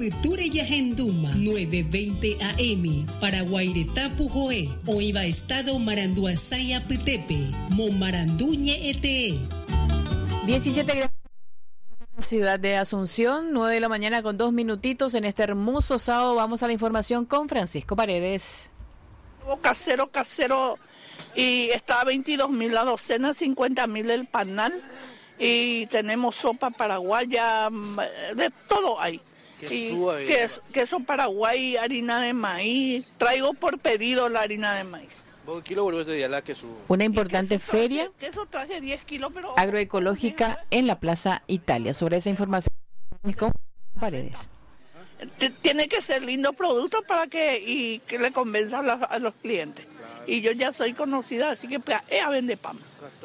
Fruture Yahenduma 9:20 AM para Guairetá Pujoé, Oiva Estado Maranduazaya Pitepe, Momaranduñe ETE. 17 grados. Ciudad de Asunción, 9 de la mañana con 2 minutitos en este hermoso sábado. Vamos a la información con Francisco Paredes. Casero, y está a 22.000 la docena, 50.000 el panal, y tenemos sopa paraguaya, de todo hay. Queso paraguay, harina de maíz, traigo por pedido la harina de maíz. Una importante feria Queso traje 10 kilos, pero agroecológica en la Plaza Italia. Sobre esa información con Paredes. Tiene que ser lindo producto para que le convenza a los clientes. Y yo ya soy conocida, así que ella vende pan.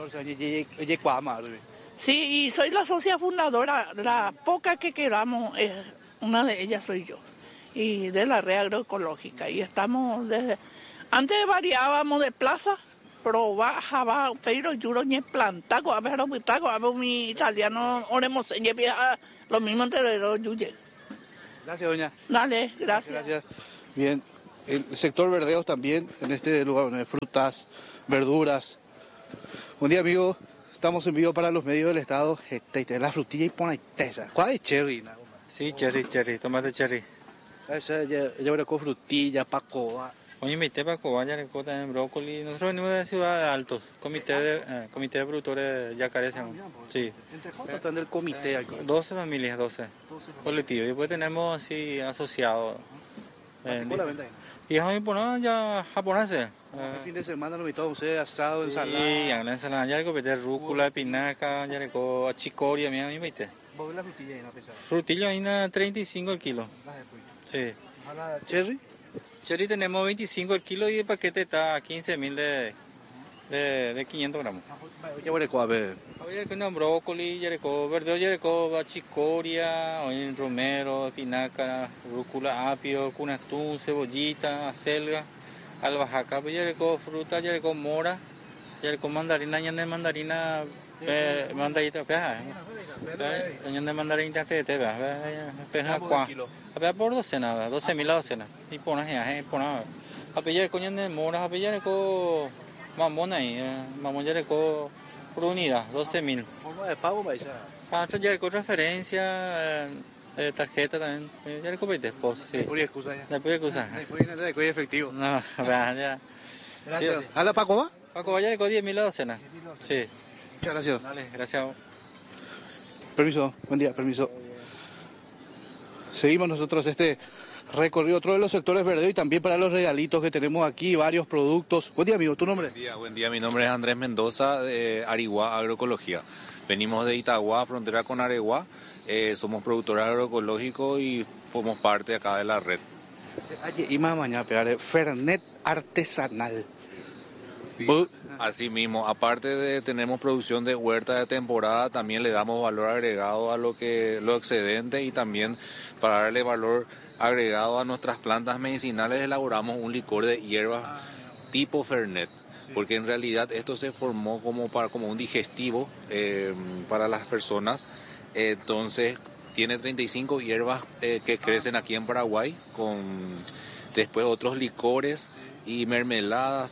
Sí, y soy la socia fundadora, la poca que quedamos, una de ellas soy yo, y de la red agroecológica. Y estamos desde... Antes variábamos de plaza, pero bajaba, pero yo ni plantaco, a ver, mi italiano, oremos, lo mismo entre los yuyes. Gracias, doña. Dale, gracias. Bien, el sector verdeos también, en este lugar donde hay frutas, verduras. Buen día, amigo. Estamos en vivo para los medios del estado. La frutilla y pone tesa. ¿Cuál es cherry? Sí, cherry, tomate cherry. Ya veré con frutilla, pacoa. Hoy invité para Cobaya, también brócoli. Nosotros venimos de Ciudad de Altos, comité de productores de yacaré. Sí. ¿Entre cuántos están del comité aquí? 12 familias, 12 colectivos. Y después tenemos así asociados. ¿Cuál la venta ahí? Y es ya japoneses. El fin de semana lo invitó a usted, asado, ensalada. Sí, la ensalada, ya le copete rúcula, espinaca, ya le co achicoria, mira, me invité. ¿Vos ves la frutilla ahí en la pesada? Frutilla ahí en 35 el kilo. Sí. ¿A la cherry? Cherry tenemos 25 el kilo y el paquete está a 15.000 de 500 gramos. Ya voy a ver. Hoy con brócoli, verde, chicoria, romero, espinaca, rúcula, apio, cunatún, cebollita, acelga, albahaca, fruta, mora, mandarina, ñande mandarina, mandarita, ñande mandarina, peja, a por docena, 12.000 la docena. Y pones a pillar con ñande mora, a pillar con mamón ahí, mamón ya por unidad, 12.000. ¿Forma de pago, paisa? Ya con transferencia, tarjeta también, ya le copete, pues sí. ¿Por excusa ya? Después excusa. Después efectivo. No, ya. Gracias. Sí. ¿A la Paco va? Paco ya le con 10.000 la docena. Sí. Muchas gracias. Dale, gracias. Permiso, buen día, permiso. Seguimos nosotros este recorrido, otro de los sectores verdes y también para los regalitos que tenemos aquí, varios productos. Buen día, amigo, ¿tu nombre? Buen día, mi nombre es Andrés Mendoza de Arigua Agroecología. Venimos de Itagua, frontera con Areguá, somos productores agroecológicos y formamos parte acá de la red. Y más mañana, Fernet artesanal. Sí, así mismo, aparte de tenemos producción de huerta de temporada, también le damos valor agregado a lo excedente y también para darle valor agregado a nuestras plantas medicinales elaboramos un licor de hierbas tipo Fernet, porque en realidad esto se formó como un digestivo para las personas, entonces tiene 35 hierbas que crecen aquí en Paraguay, con después otros licores y mermeladas.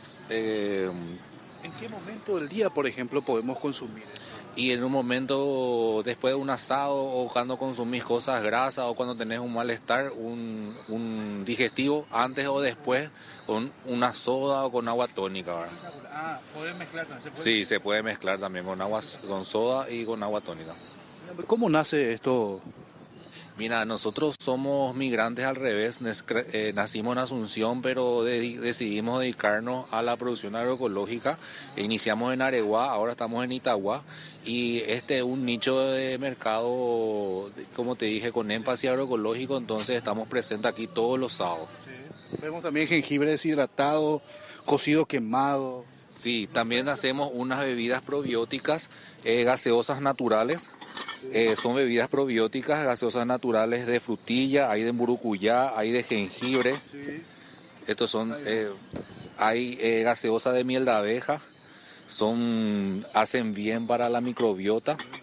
¿En qué momento del día, por ejemplo, podemos consumir? Y en un momento, después de un asado o cuando consumís cosas grasas o cuando tenés un malestar, un digestivo antes o después con una soda o con agua tónica, ¿verdad? Ah, ¿puedes mezclar también? Sí, se puede mezclar también con soda y con agua tónica. ¿Cómo nace esto? Mira, nosotros somos migrantes al revés, nacimos en Asunción, pero decidimos dedicarnos a la producción agroecológica. Iniciamos en Areguá, ahora estamos en Itagua y este es un nicho de mercado, como te dije, con énfasis agroecológico, entonces estamos presentes aquí todos los sábados. Sí. Vemos también jengibre deshidratado, cocido quemado. Sí, también hacemos unas bebidas probióticas, gaseosas naturales. Son bebidas probióticas, gaseosas naturales de frutilla, hay de murucuyá, hay de jengibre. Sí. Estos son, hay gaseosa de miel de abeja, hacen bien para la microbiota.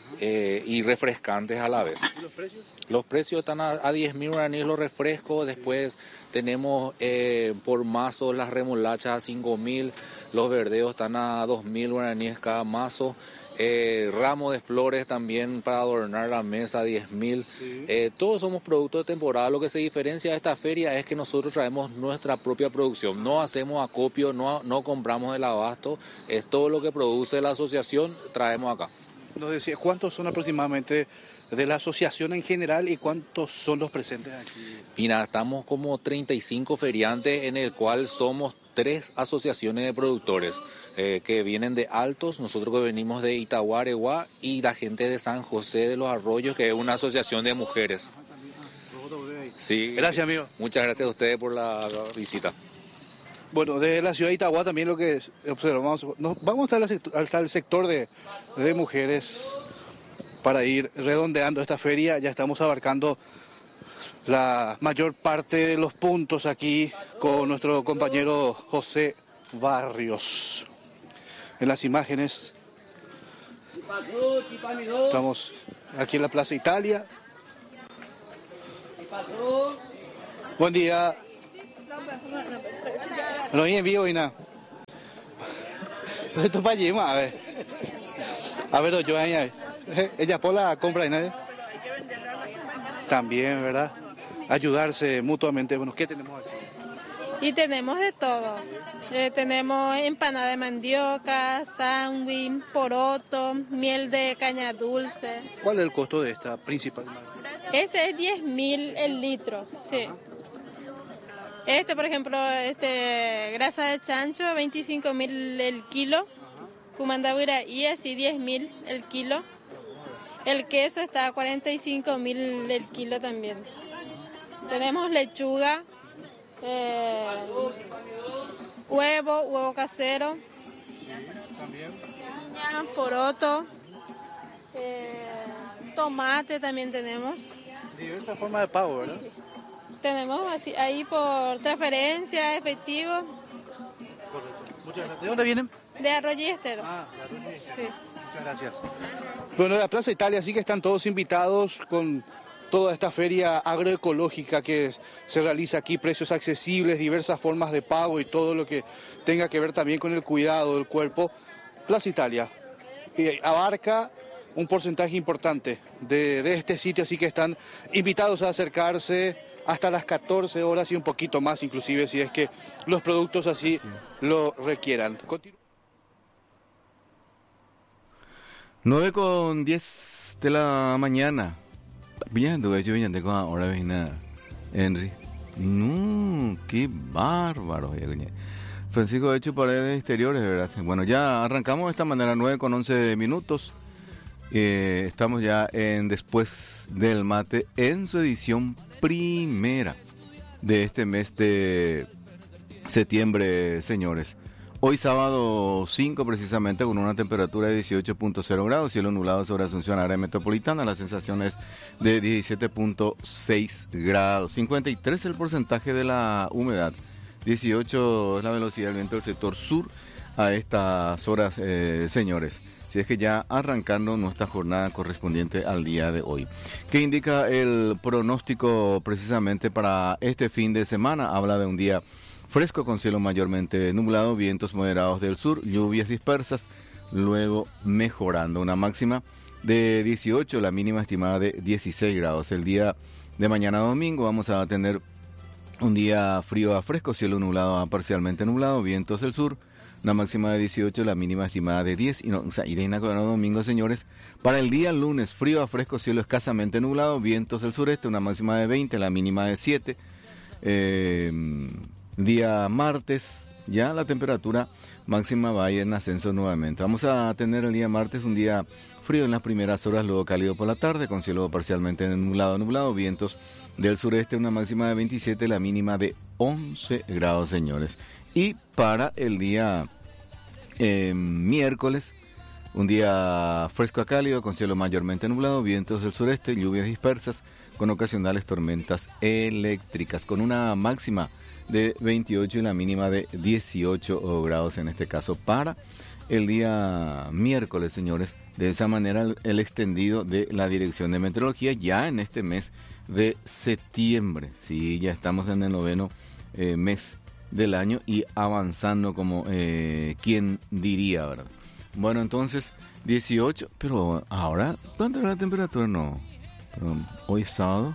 y refrescantes a la vez. ¿Y los precios? Los precios están a 10.000 guaraníes los refrescos, después tenemos por mazo las remolachas a 5.000, los verdeos están a 2.000 guaraníes cada mazo. Ramo de flores también para adornar la mesa, 10.000. Sí. Todos somos productos de temporada. Lo que se diferencia de esta feria es que nosotros traemos nuestra propia producción. No hacemos acopio, no compramos el abasto. Es todo lo que produce la asociación, traemos acá. Nos decía, ¿cuántos son aproximadamente de la asociación en general y cuántos son los presentes aquí? Mira, estamos como 35 feriantes en el cual somos 3 asociaciones de productores que vienen de Altos, nosotros que venimos de Itagua, Areguá, y la gente de San José de los Arroyos, que es una asociación de mujeres. Sí. Gracias, amigo. Muchas gracias a ustedes por la visita. Bueno, desde la ciudad de Itagua también lo que observamos, vamos hasta el sector de mujeres para ir redondeando esta feria. Ya estamos abarcando la mayor parte de los puntos aquí con nuestro compañero José Barrios. En las imágenes estamos aquí en la Plaza Italia. Buen día. No hay en vivo y nada. Esto para allí, a ver, yo ahí. Ella por la compra y nadie. También, ¿verdad? Ayudarse mutuamente. Bueno, ¿qué tenemos aquí? Y tenemos de todo. Tenemos empanada de mandioca, sándwich, poroto, miel de caña dulce. ¿Cuál es el costo de esta principal? Ese es 10.000 el litro, sí. Por ejemplo, grasa de chancho, 25.000 el kilo. Cumandabura y así 10.000 el kilo. El queso está a 45.000 el kilo también. Tenemos lechuga, huevo casero, poroto, tomate también tenemos. Diversas formas de pago, ¿verdad? Tenemos así ahí por transferencia, efectivo. Correcto. Muchas gracias. ¿De dónde vienen? De Arroyo y Estero. De Arroyo y Estero. Sí. Muchas gracias. Bueno, en la Plaza Italia sí que están todos invitados con toda esta feria agroecológica que se realiza aquí, precios accesibles, diversas formas de pago y todo lo que tenga que ver también con el cuidado del cuerpo. Plaza Italia abarca un porcentaje importante de este sitio, así que están invitados a acercarse hasta las 14 horas y un poquito más, inclusive si es que los productos así lo requieran. 9:10 de la mañana. Viendo, yo con ahora viene Henry. No, qué bárbaro. Francisco Hecho Paredes Exteriores, ¿verdad? Bueno, ya arrancamos de esta manera, 9:11 minutos. Estamos ya en Después del Mate en su edición primera de este mes de septiembre, señores. Hoy sábado 5 precisamente, con una temperatura de 18.0 grados, cielo nublado sobre Asunción, área metropolitana, la sensación es de 17.6 grados, 53 el porcentaje de la humedad, 18 es la velocidad del viento del sector sur a estas horas, señores. Si es que ya arrancando nuestra jornada correspondiente al día de hoy. ¿Qué indica el pronóstico precisamente para este fin de semana? Habla de un día fresco con cielo mayormente nublado, vientos moderados del sur, lluvias dispersas, luego mejorando. Una máxima de 18, la mínima estimada de 16 grados. El día de mañana domingo vamos a tener un día frío a fresco, cielo nublado a parcialmente nublado, vientos del sur, una máxima de 18, la mínima estimada de 10. Y de domingo, señores, para el día lunes, frío a fresco, cielo escasamente nublado, vientos del sureste, una máxima de 20, la mínima de 7. Día martes, ya la temperatura máxima va a ir en ascenso nuevamente. Vamos a tener el día martes un día frío en las primeras horas, luego cálido por la tarde, con cielo parcialmente nublado, vientos del sureste, una máxima de 27, la mínima de 11 grados, señores. Y para el día miércoles, un día fresco a cálido, con cielo mayormente nublado, vientos del sureste, lluvias dispersas, con ocasionales tormentas eléctricas, con una máxima de 28 y la mínima de 18 grados en este caso para el día miércoles, señores. De esa manera, el extendido de la Dirección de Meteorología ya en este mes de septiembre. Sí, ya estamos en el 9º mes del año y avanzando como quien diría, ¿verdad? Bueno, entonces 18, pero ahora, ¿cuánto es la temperatura? No, pero hoy sábado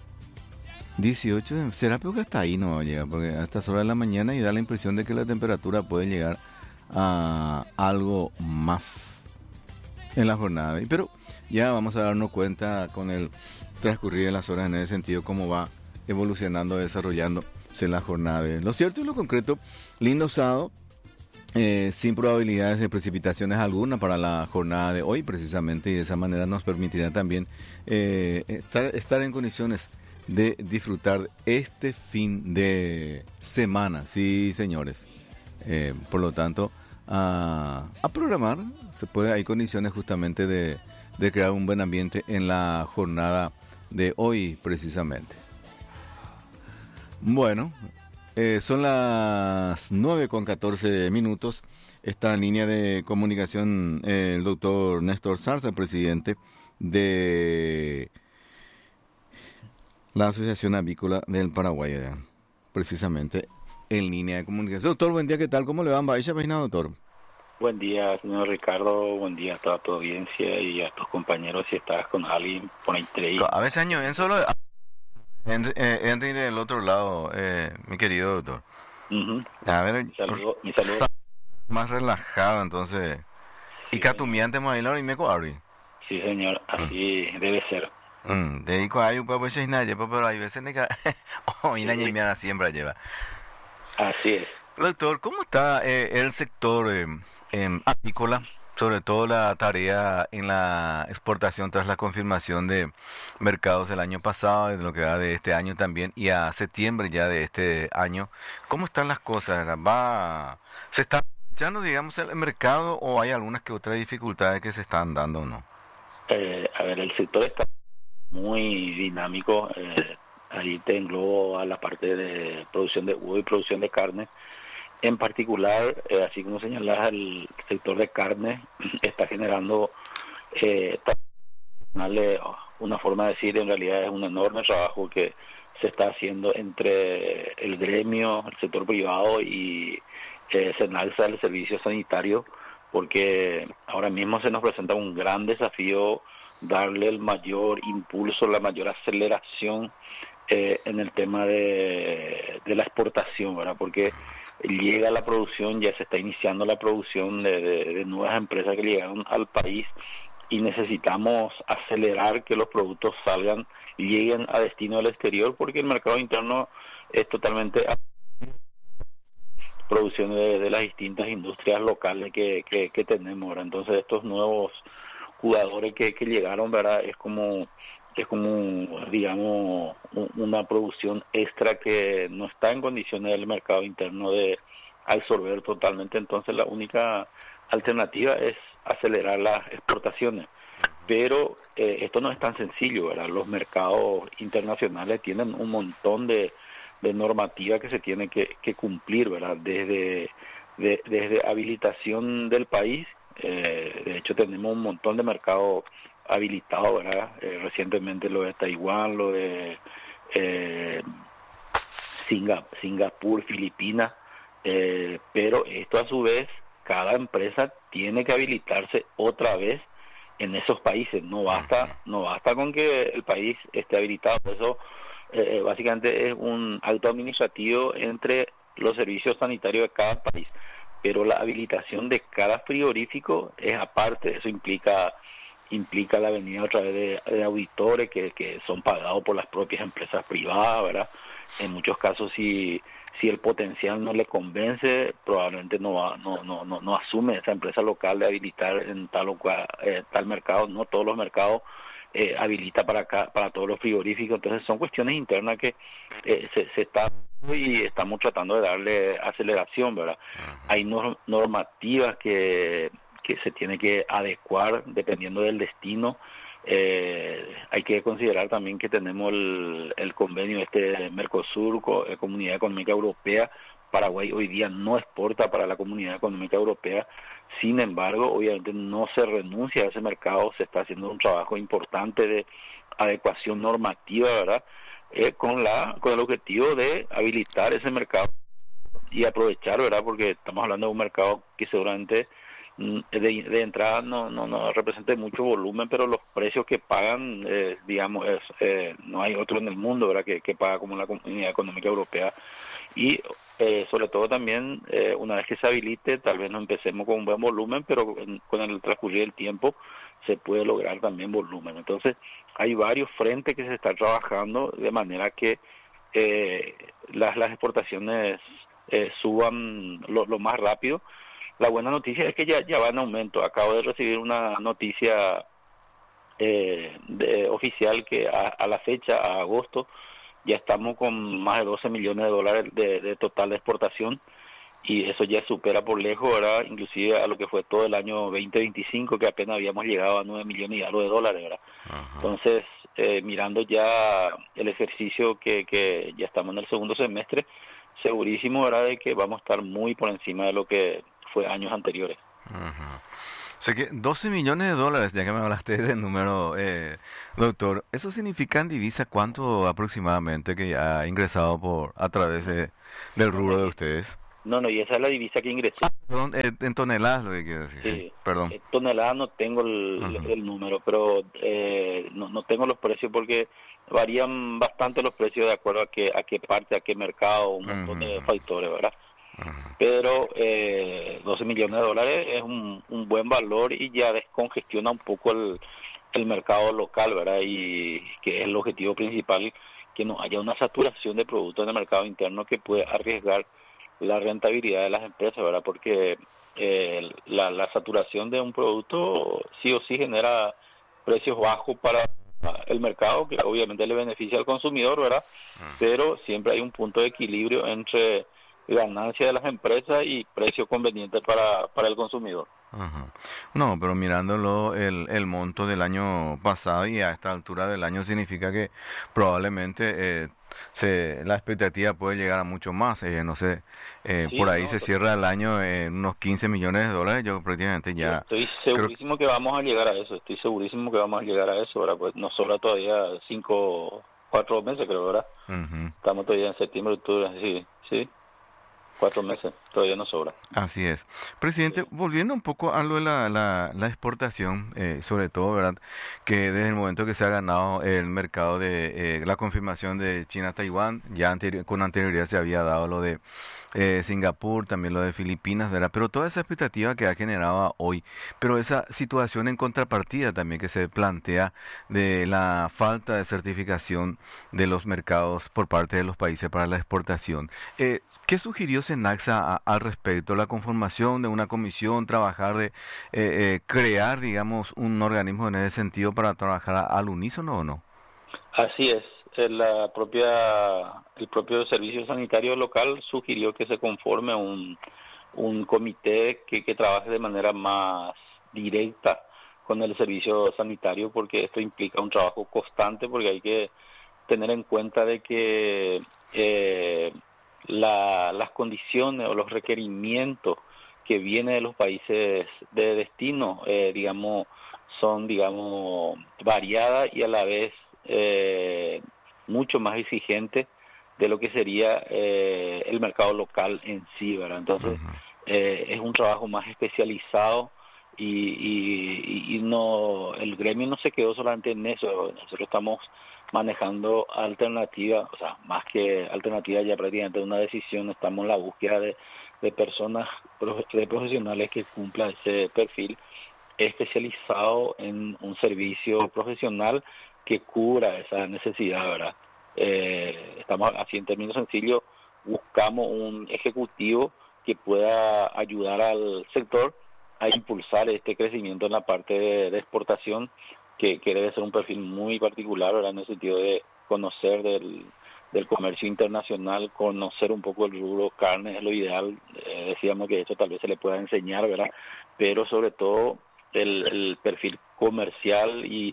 18, será peor que hasta ahí no va a llegar, porque a estas horas de la mañana y da la impresión de que la temperatura puede llegar a algo más en la jornada. Pero ya vamos a darnos cuenta con el transcurrir de las horas en ese sentido cómo va evolucionando, desarrollándose la jornada. Lo cierto y lo concreto, lindo sábado, sin probabilidades de precipitaciones alguna para la jornada de hoy precisamente, y de esa manera nos permitirá también estar en condiciones de disfrutar este fin de semana. Sí, señores. Por lo tanto, a programar, se puede, hay condiciones justamente de crear un buen ambiente en la jornada de hoy precisamente. Bueno, son las 9:14. Está en línea de comunicación el doctor Néstor Zarza, presidente de la Asociación Avícola del Paraguay, precisamente en línea de comunicación. Doctor, buen día, ¿qué tal? ¿Cómo le va? ¿Vaya peinado, doctor? Buen día, señor Ricardo, buen día a toda tu audiencia y a tus compañeros si estás con alguien por ahí. A veces año bien solo Henry del otro lado, mi querido doctor. A ver, mi saludo. Más relajado entonces. Sí, y catumiante más bailar y me coabri. Sí, señor, así debe ser. Dedico a un poco de nadie, pero hay veces que hoy nadie me siempre lleva. Así es. Doctor, ¿cómo está el sector avícola? Sobre todo la tarea en la exportación tras la confirmación de mercados del año pasado, de lo que va de este año también, y a septiembre ya de este año. ¿Cómo están las cosas? ¿Se está aprovechando, digamos, el mercado o hay algunas que otras dificultades que se están dando o no? A ver, el sector está muy dinámico. Ahí te englobo a la parte de producción de huevo y producción de carne. En particular, así como señalás, el sector de carne está generando una forma de decir, en realidad es un enorme trabajo que se está haciendo entre el gremio, el sector privado y SENALSA, el servicio sanitario, porque ahora mismo se nos presenta un gran desafío darle el mayor impulso, la mayor aceleración en el tema de la exportación, ¿verdad? Porque llega la producción, ya se está iniciando la producción de nuevas empresas que llegaron al país y necesitamos acelerar que los productos lleguen a destino del exterior, porque el mercado interno es totalmente producción de las distintas industrias locales que tenemos, ¿verdad? Entonces estos nuevos jugadores que llegaron, ¿verdad? Es como digamos una producción extra que no está en condiciones del mercado interno de absorber totalmente. Entonces la única alternativa es acelerar las exportaciones, pero esto no es tan sencillo, ¿verdad? Los mercados internacionales tienen un montón de normativa que se tiene que cumplir, ¿verdad? Desde habilitación del país. De hecho tenemos un montón de mercados habilitado, ¿verdad? Recientemente lo de Taiwán, lo de Singapur, Filipinas, pero esto a su vez, cada empresa tiene que habilitarse otra vez en esos países. No basta con que el país esté habilitado. Por eso básicamente es un acto administrativo entre los servicios sanitarios de cada país, pero la habilitación de cada frigorífico es aparte. Eso implica la venida a través de auditores que son pagados por las propias empresas privadas, ¿verdad? En muchos casos, si el potencial no le convence, probablemente no asume esa empresa local de habilitar en tal mercado. No todos los mercados habilita para todos los frigoríficos. Entonces son cuestiones internas que se está y estamos tratando de darle aceleración, ¿verdad? Hay normativas que se tiene que adecuar dependiendo del destino. Hay que considerar también que tenemos el convenio Mercosur, Comunidad Económica Europea, Paraguay hoy día no exporta para la Comunidad Económica Europea. Sin embargo, obviamente no se renuncia a ese mercado, se está haciendo un trabajo importante de adecuación normativa, ¿verdad? Con el objetivo de habilitar ese mercado y aprovechar, ¿verdad? Porque estamos hablando de un mercado que seguramente de entrada no representa mucho volumen, pero los precios que pagan, digamos, no hay otro en el mundo, ¿verdad? Que paga como la Comunidad Económica Europea. Y sobre todo también, una vez que se habilite, tal vez no empecemos con un buen volumen, pero con el transcurrir del tiempo se puede lograr también volumen. Entonces, hay varios frentes que se están trabajando de manera que las exportaciones suban lo más rápido. La buena noticia es que ya va en aumento. Acabo de recibir una noticia oficial que a la fecha, a agosto, ya estamos con más de 12 millones de dólares de total de exportación, y eso ya supera por lejos, ¿verdad? Inclusive a lo que fue todo el año 2025, que apenas habíamos llegado a 9 millones y algo de dólares, ¿verdad? Ajá. Entonces, mirando ya el ejercicio que ya estamos en el segundo semestre, segurísimo, ¿verdad?, de que vamos a estar muy por encima de lo que fue años anteriores. Ajá. O sea que 12 millones de dólares, ya que me hablaste del número, doctor, ¿eso significa en divisa cuánto aproximadamente que ya ha ingresado a través del rubro de ustedes? No, y esa es la divisa que ingresó. Perdón, en toneladas lo que quiero decir. Sí, perdón. Toneladas no tengo el número, pero no tengo los precios porque varían bastante los precios de acuerdo a qué parte, a qué mercado, un montón de factores, ¿verdad? Pero 12 millones de dólares es un buen valor y ya descongestiona un poco el mercado local, ¿verdad? Y que es el objetivo principal, que no haya una saturación de productos en el mercado interno que puede arriesgar la rentabilidad de las empresas, ¿verdad? Porque la saturación de un producto sí o sí genera precios bajos para el mercado, que obviamente le beneficia al consumidor, ¿verdad? Pero siempre hay un punto de equilibrio entre ganancia de las empresas y precio conveniente para el consumidor. Ajá. No, pero mirándolo el monto del año pasado y a esta altura del año significa que probablemente la expectativa puede llegar a mucho más. No sé, sí, por ahí se cierra el año en unos 15 millones de dólares. Yo prácticamente ya... Estoy segurísimo que vamos a llegar a eso. ¿Verdad? Pues nos sobra todavía 4 meses, creo, ¿verdad? Estamos todavía en septiembre, octubre, sí. 4 meses, todavía no sobra. Así es. Presidente, volviendo un poco a lo de la exportación, sobre todo, ¿verdad? Que desde el momento que se ha ganado el mercado de la confirmación de China-Taiwán, ya con anterioridad se había dado lo de Singapur, también lo de Filipinas, ¿verdad? Pero toda esa expectativa que ha generado hoy, pero esa situación en contrapartida también que se plantea de la falta de certificación de los mercados por parte de los países para la exportación. ¿Qué sugirió Senaxa al respecto? La conformación de una comisión, trabajar de crear, digamos, un organismo en ese sentido para trabajar al unísono, ¿o no? Así es. El propio servicio sanitario local sugirió que se conforme un comité que trabaje de manera más directa con el servicio sanitario, porque esto implica un trabajo constante, porque hay que tener en cuenta de que las condiciones o los requerimientos que vienen de los países de destino, son variadas y a la vez mucho más exigente de lo que sería el mercado local en sí, ¿verdad? Entonces, es un trabajo más especializado y no, el gremio no se quedó solamente en eso. Nosotros estamos manejando alternativas, o sea, más que alternativas, ya prácticamente una decisión. Estamos en la búsqueda de personas, de profesionales que cumplan ese perfil especializado en un servicio profesional que cubra esa necesidad, ¿verdad? Estamos así, en términos sencillos, buscamos un ejecutivo que pueda ayudar al sector a impulsar este crecimiento en la parte de exportación, que debe ser un perfil muy particular, ¿verdad? En el sentido de conocer del comercio internacional, conocer un poco el rubro carne, es lo ideal. Decíamos que eso tal vez se le pueda enseñar, ¿verdad? Pero sobre todo el perfil comercial y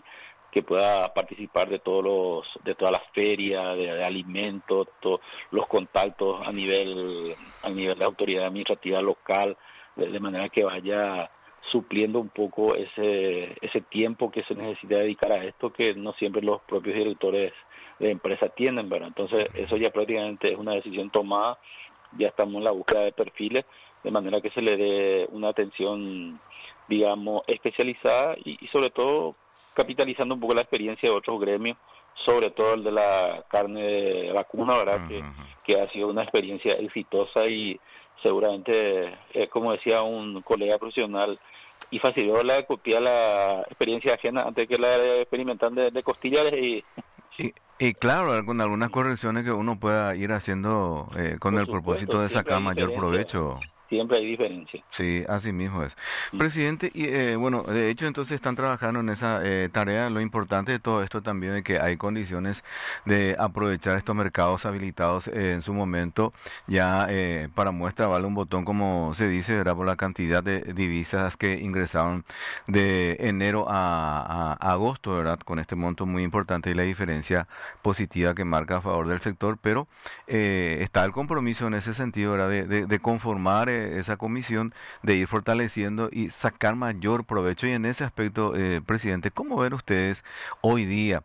que pueda participar de todas las ferias de alimentos, los contactos a nivel de autoridad administrativa local, de manera que vaya supliendo un poco ese tiempo que se necesita dedicar a esto, que no siempre los propios directores de empresas tienen, ¿verdad? Entonces eso ya prácticamente es una decisión tomada, ya estamos en la búsqueda de perfiles, de manera que se le dé una atención, digamos, especializada y sobre todo capitalizando un poco la experiencia de otros gremios, sobre todo el de la carne de vacuna, ¿verdad? Que ha sido una experiencia exitosa y seguramente, como decía un colega profesional, y facilitó la copia la experiencia ajena antes que la experimental de costillares y claro, con algunas correcciones que uno pueda ir haciendo con el propósito de sacar mayor provecho. Siempre hay diferencia. Sí, así mismo es. Presidente, y bueno, de hecho entonces están trabajando en esa tarea. Lo importante de todo esto también es que hay condiciones de aprovechar estos mercados habilitados en su momento. Ya para muestra vale un botón, como se dice, ¿verdad? Por la cantidad de divisas que ingresaron de enero a agosto, ¿verdad? Con este monto muy importante y la diferencia positiva que marca a favor del sector, pero está el compromiso en ese sentido, ¿verdad? De conformar esa comisión, de ir fortaleciendo y sacar mayor provecho. Y en ese aspecto, presidente, ¿cómo ven ustedes hoy día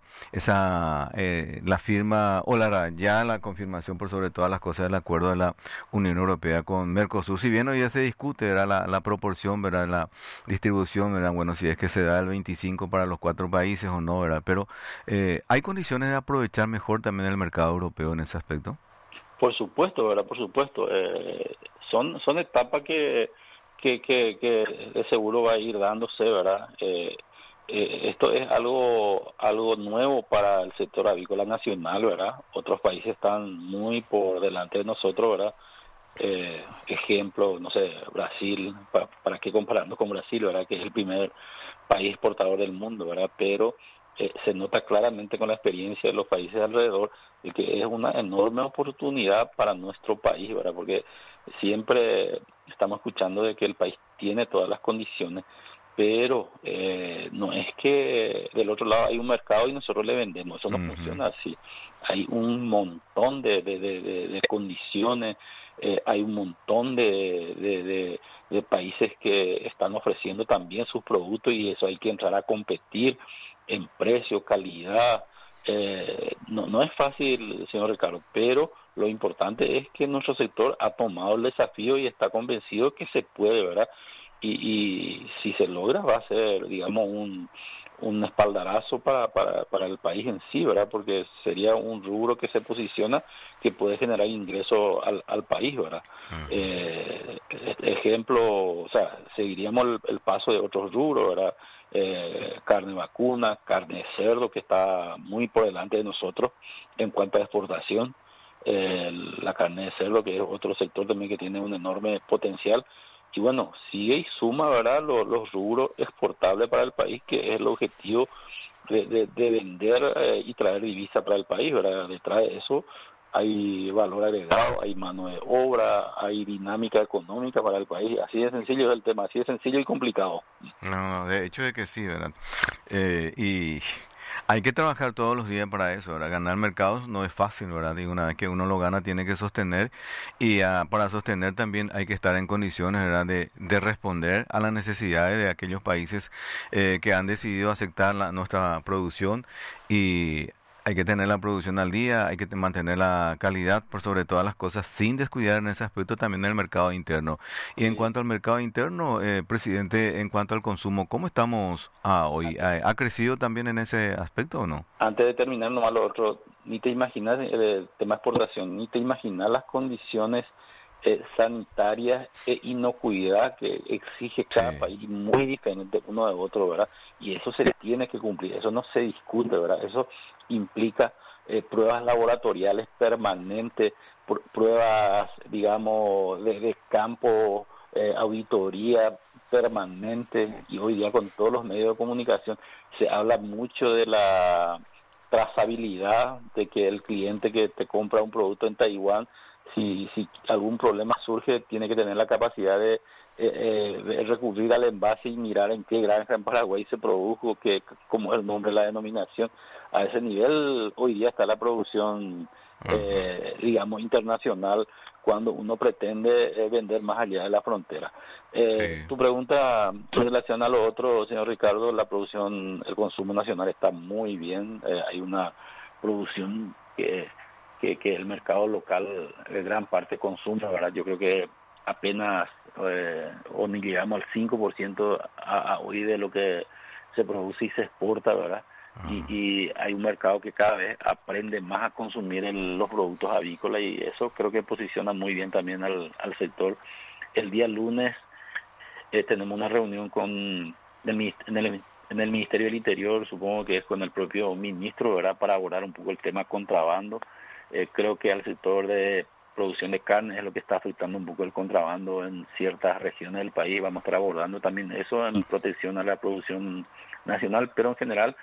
la firma o la confirmación por sobre todas las cosas del acuerdo de la Unión Europea con Mercosur? Si bien hoy ya se discute, ¿verdad? La proporción, ¿verdad? La distribución, ¿verdad? Bueno, si es que se da el 25 para los 4 países o no, ¿verdad? Pero ¿hay condiciones de aprovechar mejor también el mercado europeo en ese aspecto? Por supuesto, ¿verdad? Por supuesto. Son etapas que de seguro va a ir dándose, ¿verdad? Esto es algo nuevo para el sector avícola nacional, ¿verdad? Otros países están muy por delante de nosotros, ¿verdad? Ejemplo, no sé, Brasil, ¿para qué compararnos con Brasil, ¿verdad? Que es el primer país exportador del mundo, ¿verdad? Pero se nota claramente con la experiencia de los países alrededor de que es una enorme oportunidad para nuestro país, ¿verdad? Porque siempre estamos escuchando de que el país tiene todas las condiciones, pero no es que del otro lado hay un mercado y nosotros le vendemos, eso no funciona así. Hay un montón de condiciones, hay un montón de países que están ofreciendo también sus productos y eso hay que entrar a competir en precio, calidad. No es fácil, señor Ricardo, pero lo importante es que nuestro sector ha tomado el desafío y está convencido que se puede, ¿verdad? Y si se logra va a ser, digamos, un espaldarazo para el país en sí, ¿verdad? Porque sería un rubro que se posiciona que puede generar ingreso al país, ¿verdad? Ejemplo, o sea, seguiríamos el paso de otros rubros, ¿verdad? Carne vacuna, carne de cerdo, que está muy por delante de nosotros en cuanto a exportación. La carne de cerdo, que es otro sector también que tiene un enorme potencial. Y bueno, sigue y suma, ¿verdad?, los rubros exportables para el país, que es el objetivo de vender y traer divisa para el país, ¿verdad? Detrás de eso hay valor agregado, hay mano de obra, hay dinámica económica para el país. Así de sencillo es el tema, así de sencillo y complicado. No, de hecho de que sí, ¿verdad? Y hay que trabajar todos los días para eso, ¿verdad? Ganar mercados no es fácil, ¿verdad? Y una vez que uno lo gana tiene que sostener y para sostener también hay que estar en condiciones, ¿verdad? De responder a las necesidades de aquellos países que han decidido aceptar nuestra producción, y hay que tener la producción al día, hay que mantener la calidad por sobre todas las cosas, sin descuidar en ese aspecto también el mercado interno. Y en cuanto al mercado interno, presidente, en cuanto al consumo, ¿cómo estamos hoy? ¿Ha crecido también en ese aspecto o no? Antes de terminar, nomás lo otro, ni te imaginas el tema exportación, ni te imaginas las condiciones sanitarias e inocuidad que exige cada país, muy diferente uno de otro, ¿verdad? Y eso se tiene que cumplir, eso no se discute, ¿verdad? Eso implica pruebas laboratoriales permanentes, pruebas, digamos, de campo, auditoría permanente, y hoy día con todos los medios de comunicación se habla mucho de la trazabilidad, de que el cliente que te compra un producto en Taiwán si algún problema surge, tiene que tener la capacidad de recurrir al envase y mirar en qué granja en Paraguay se produjo, como es el nombre, la denominación. A ese nivel hoy día está la producción, digamos, internacional, cuando uno pretende vender más allá de la frontera. Sí. Tu pregunta en relación a lo otro, señor Ricardo, la producción, el consumo nacional está muy bien. Hay una producción que el mercado local en gran parte consume, ¿verdad? Yo creo que apenas o ni llegamos al 5% hoy de lo que se produce y se exporta, ¿verdad? Y hay un mercado que cada vez aprende más a consumir los productos avícolas, y eso creo que posiciona muy bien también al sector. El día lunes tenemos una reunión en el Ministerio del Interior, supongo que es con el propio ministro, ¿verdad?, para abordar un poco el tema contrabando. Creo que al sector de producción de carne es lo que está afectando un poco el contrabando en ciertas regiones del país. Vamos a estar abordando también eso en protección a la producción nacional, pero en general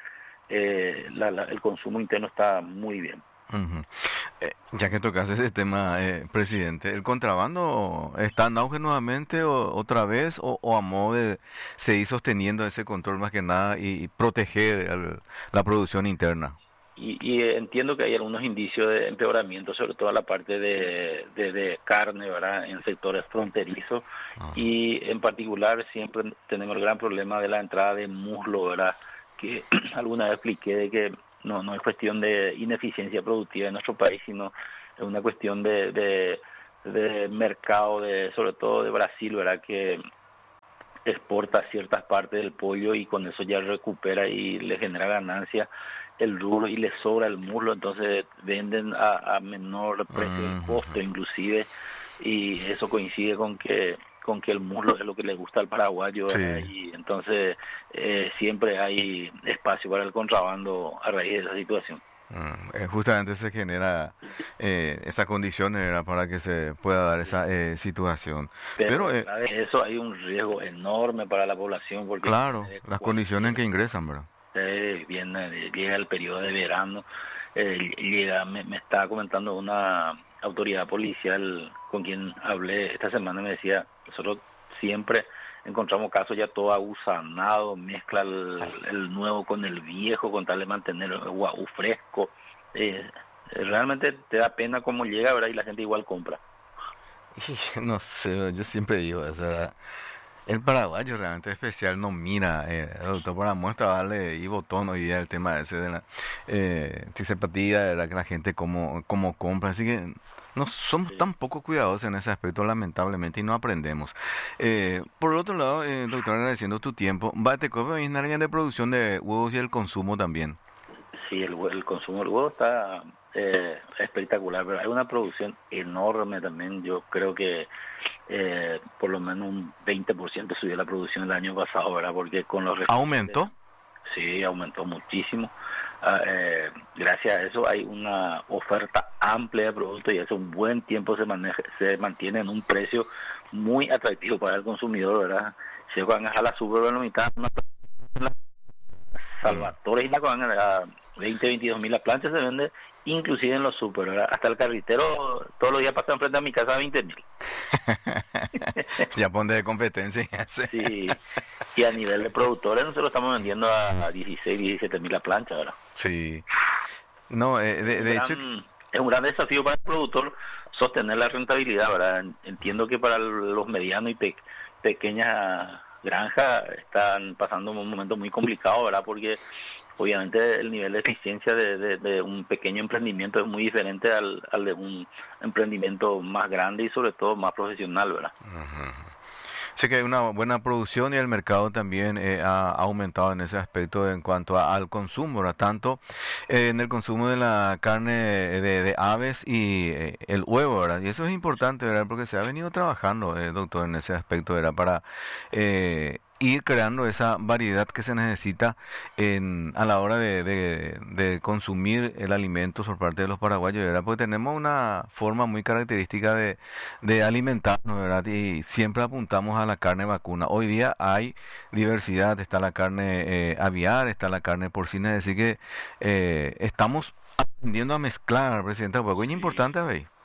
el consumo interno está muy bien. Uh-huh. Ya que tocas ese tema, presidente, ¿el contrabando está en auge nuevamente otra vez o a modo de seguir sosteniendo ese control más que nada y proteger la producción interna? Y entiendo que hay algunos indicios de empeoramiento, sobre todo en la parte de carne, ¿verdad?, en sectores fronterizos. Y en particular siempre tenemos el gran problema de la entrada de muslo, ¿verdad?, que alguna vez expliqué de que no es cuestión de ineficiencia productiva en nuestro país, sino es una cuestión de mercado, sobre todo de Brasil, ¿verdad?, que exporta ciertas partes del pollo y con eso ya recupera y le genera ganancia el rubro y le sobra el muslo, entonces venden a menor precio del costo inclusive, y eso coincide con que el muslo es lo que le gusta al paraguayo, sí. Y entonces siempre hay espacio para el contrabando a raíz de esa situación. Justamente se genera esa condición para que se pueda dar esa situación. Pero eso hay un riesgo enorme para la población, porque claro, las condiciones en que ingresan, ¿verdad? Llega el periodo de verano, me estaba comentando una autoridad policial con quien hablé esta semana, me decía, nosotros siempre encontramos casos ya todo agusanado, mezcla el nuevo con el viejo con tal de mantener el guau fresco. Realmente te da pena cómo llega, ¿verdad? Y la gente igual compra. No sé, yo siempre digo eso, ¿verdad? El paraguayo realmente especial no mira, doctor, para muestra darle y botón hoy día el tema ese de la simpatía, de que la gente como compra, así que no somos tan poco cuidadosos en ese aspecto, lamentablemente, y no aprendemos. Por otro lado, doctor, agradeciendo tu tiempo, ¿te coge en área de producción de huevos y el consumo también? Sí, el consumo del huevo está espectacular, pero hay una producción enorme también. Yo creo que por lo menos un 20% subió la producción el año pasado, ¿verdad? Porque con los ¿aumentó? Sí, aumentó muchísimo. Gracias a eso hay una oferta amplia de productos y hace un buen tiempo se mantiene en un precio muy atractivo para el consumidor, ¿verdad? Se van a la mitad, Salvatore y la van a 22 mil la plancha se vende inclusive en los super, ¿verdad? Hasta el carretero todos los días pasa enfrente a mi casa a 20.000. Ya pone de competencia. Sí, y a nivel de productores nosotros estamos vendiendo a 17 mil la plancha, ¿verdad? Sí. No, de hecho es un gran desafío para el productor sostener la rentabilidad, ¿verdad? Entiendo que para los medianos y pequeñas granjas están pasando un momento muy complicado, ¿verdad? Porque obviamente el nivel de eficiencia de un pequeño emprendimiento es muy diferente al de un emprendimiento más grande y sobre todo más profesional, ¿verdad? Uh-huh. Sí que hay una buena producción y el mercado también ha aumentado en ese aspecto en cuanto al consumo, ¿verdad? Tanto en el consumo de la carne de aves y el huevo, ¿verdad? Y eso es importante, ¿verdad? Porque se ha venido trabajando, doctor, en ese aspecto, ¿verdad? Para ir creando esa variedad que se necesita a la hora de consumir el alimento por parte de los paraguayos, ¿verdad? Porque tenemos una forma muy característica de alimentarnos, ¿verdad? Y siempre apuntamos a la carne vacuna. Hoy día hay diversidad, está la carne aviar, está la carne porcina, es decir que estamos aprendiendo a mezclar, presidenta, porque es importante, ¿veis?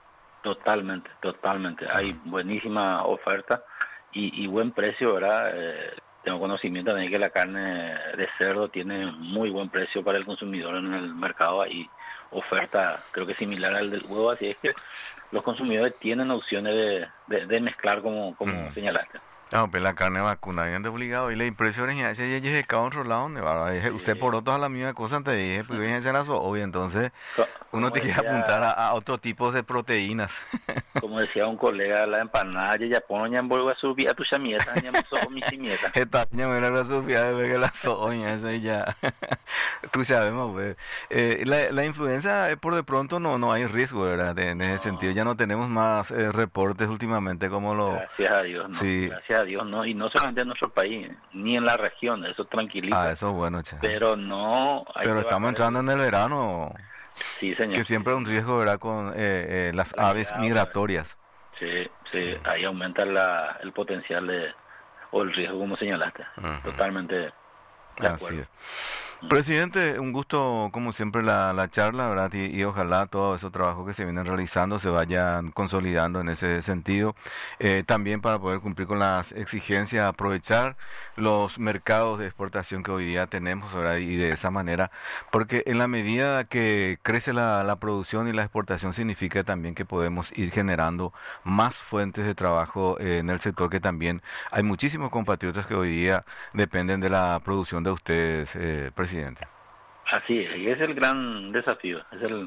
Totalmente. Hay buenísima oferta y buen precio, ¿verdad? Tengo conocimiento también que la carne de cerdo tiene muy buen precio para el consumidor en el mercado. Hay oferta, creo que similar al del huevo, así es que los consumidores tienen opciones de mezclar como señalaste. No, pero la carne vacuna, bien de obligado, y la impresión es que ya llegué a otro lado, usted por otros a la misma cosa, antes dije, pues voy a hacer eso, obvio, entonces uno te quiere apuntar a otro tipo de proteínas. Como decía un colega, la empanada, ya pone en bolsa subir a tu chamieta, ya me soy mi chimieta. Esta ya me la subía de ver que la soña, eso ya, tú sabes, pues. La influenza, por de pronto, no hay riesgo, ¿verdad? En ese sentido, ya no tenemos más reportes últimamente como lo... Gracias a Dios, ¿no? Sí. Gracias a Dios, no, y no solamente en nuestro país, ni en la región, eso tranquiliza. Eso es bueno, che. Pero no... Pero estamos entrando en el verano. Sí, señor. Que siempre hay un riesgo, ¿verdad?, con las aves migratorias. Sí, ahí aumenta el potencial o el riesgo, como señalaste. Totalmente de acuerdo. Así es. Presidente, un gusto como siempre la charla, ¿verdad? Y ojalá todos esos trabajos que se vienen realizando se vayan consolidando en ese sentido. También para poder cumplir con las exigencias, aprovechar los mercados de exportación que hoy día tenemos, ¿verdad? Y de esa manera, porque en la medida que crece la producción y la exportación significa también que podemos ir generando más fuentes de trabajo en el sector, que también hay muchísimos compatriotas que hoy día dependen de la producción de ustedes, presidente. Así es, y es el gran desafío,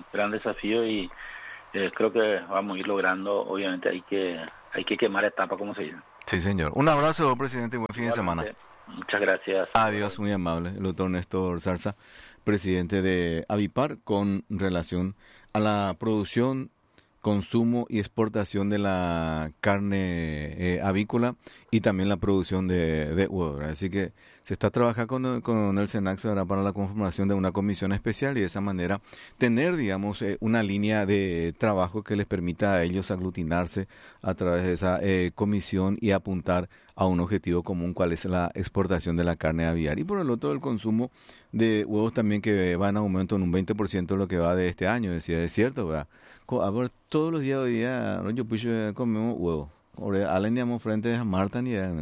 y creo que vamos a ir logrando. Obviamente hay que quemar etapas, como se dice. Sí, señor. Un abrazo, presidente, y buen fin de semana. Muchas gracias. Adiós, muy amable. El doctor Néstor Zarza, presidente de Avipar, con relación a la producción, consumo y exportación de la carne avícola y también la producción de huevo. Así que se está trabajando con el SENAC, ¿verdad?, para la conformación de una comisión especial y de esa manera tener, digamos, una línea de trabajo que les permita a ellos aglutinarse a través de esa comisión y apuntar a un objetivo común, cuál es la exportación de la carne aviar. Y por el otro, el consumo de huevos también, que va en aumento en un 20% lo que va de este año, decía, es cierto, ¿verdad? A ver, todos los días hoy día, yo pues comemos huevos. Ahora, digamos, frente a Marta,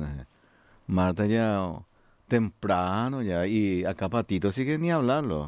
Marta ya temprano ya, y acá Patito, así que ni hablarlo.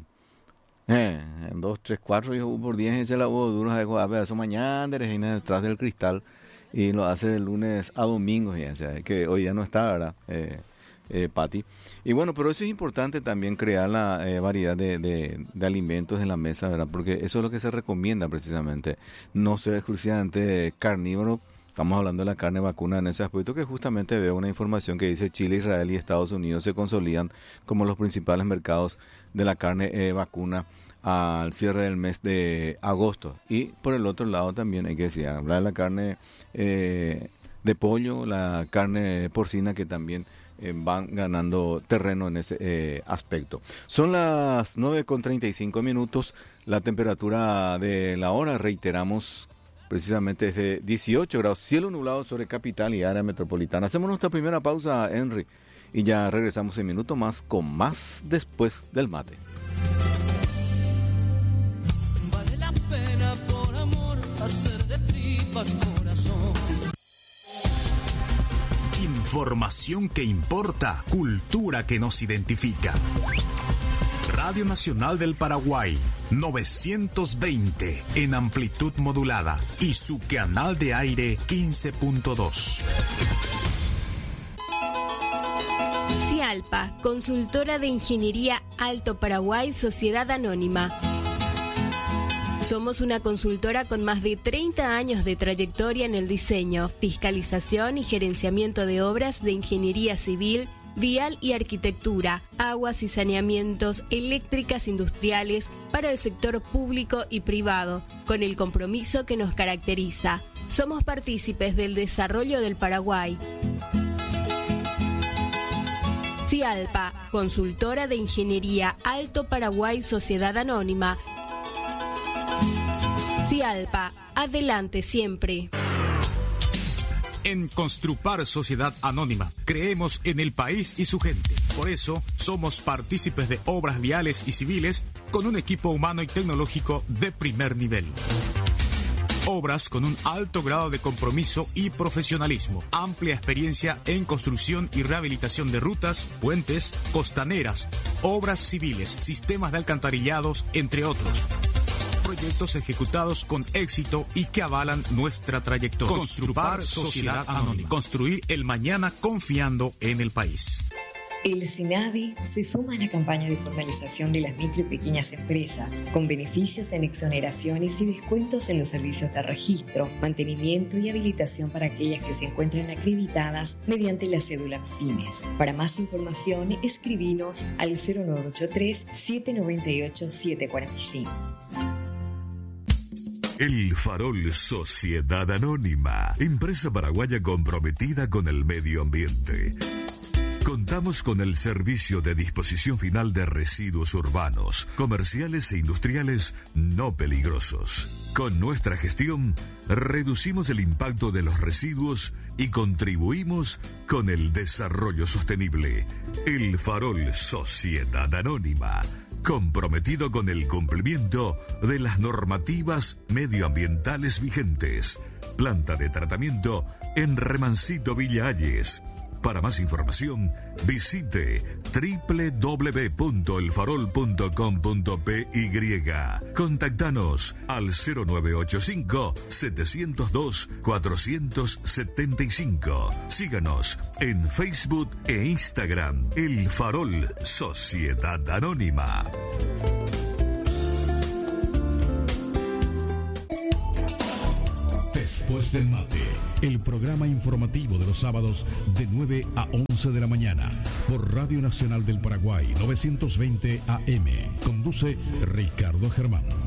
En 2, 3, 4 hijos por 10 ese la huevo duro, a ver, eso mañana detrás del cristal, y lo hace de lunes a domingo, ya, o sea, que hoy ya no está, ¿verdad? Pati. Y bueno, pero eso es importante también, crear la variedad de alimentos en la mesa, ¿verdad? Porque eso es lo que se recomienda precisamente, no ser exclusivamente carnívoro. Estamos hablando de la carne vacuna en ese aspecto, que justamente veo una información que dice Chile, Israel y Estados Unidos se consolidan como los principales mercados de la carne vacuna al cierre del mes de agosto. Y por el otro lado también hay que decir, hablar de la carne de pollo, la carne porcina, que también van ganando terreno en ese aspecto. Son las 9:35, la temperatura de la hora, reiteramos, precisamente es de 18 grados, cielo nublado sobre capital y área metropolitana. Hacemos nuestra primera pausa, Henry, y ya regresamos en minuto más con más después del mate. Vale la pena por amor hacer de tripas corazón. Información que importa, cultura que nos identifica. Radio Nacional del Paraguay, 920 en amplitud modulada y su canal de aire 15.2. Cialpa, consultora de ingeniería Alto Paraguay, Sociedad Anónima. Somos una consultora con más de 30 años de trayectoria en el diseño, fiscalización y gerenciamiento de obras de ingeniería civil, vial y arquitectura, aguas y saneamientos, eléctricas industriales para el sector público y privado, con el compromiso que nos caracteriza. Somos partícipes del desarrollo del Paraguay. Cialpa, consultora de ingeniería Alto Paraguay, Sociedad Anónima. Cialpa, adelante siempre. En Construpar Sociedad Anónima creemos en el país y su gente. Por eso somos partícipes de obras viales y civiles con un equipo humano y tecnológico de primer nivel. Obras con un alto grado de compromiso y profesionalismo. Amplia experiencia en construcción y rehabilitación de rutas, puentes, costaneras, obras civiles, sistemas de alcantarillados, entre otros. Proyectos ejecutados con éxito y que avalan nuestra trayectoria. Construpar Sociedad Anónima. Construir el mañana confiando en el país. El SINAVI se suma a la campaña de formalización de las micro y pequeñas empresas, con beneficios en exoneraciones y descuentos en los servicios de registro, mantenimiento y habilitación para aquellas que se encuentren acreditadas mediante la cédula MIPYMES. Para más información, escribinos al 0983-798-745. El Farol Sociedad Anónima, empresa paraguaya comprometida con el medio ambiente. Contamos con el servicio de disposición final de residuos urbanos, comerciales e industriales no peligrosos. Con nuestra gestión, reducimos el impacto de los residuos y contribuimos con el desarrollo sostenible. El Farol Sociedad Anónima, comprometido con el cumplimiento de las normativas medioambientales vigentes. Planta de tratamiento en Remancito Villa Hayes. Para más información, visite www.elfarol.com.py. Contactanos al 0985-702-475. Síganos en Facebook e Instagram. El Farol Sociedad Anónima. Después del mate, el programa informativo de los sábados de 9 a 11 de la mañana por Radio Nacional del Paraguay 920 AM. Conduce Ricardo Germán.